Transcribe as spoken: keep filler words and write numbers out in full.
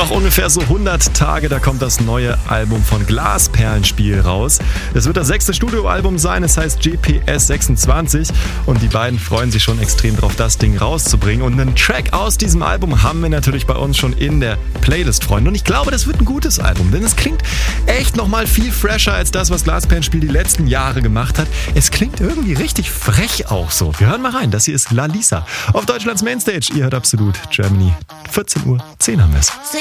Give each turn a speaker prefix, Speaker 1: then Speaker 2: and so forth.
Speaker 1: Noch ungefähr so hundert Tage, da kommt das neue Album von Glasperlenspiel raus. Es wird das sechste Studioalbum sein, es heißt G P S sechsundzwanzig und die beiden freuen sich schon extrem drauf, das Ding rauszubringen. Und einen Track aus diesem Album haben wir natürlich bei uns schon in der Playlist, Freunde. Und ich glaube, das wird ein gutes Album, denn es klingt echt nochmal viel fresher als das, was Glasperlenspiel die letzten Jahre gemacht hat. Es klingt irgendwie richtig frech auch so. Wir hören mal rein, das hier ist La Lisa auf Deutschlands Mainstage. Ihr hört absolut Germany. vierzehn Uhr zehn haben wir es.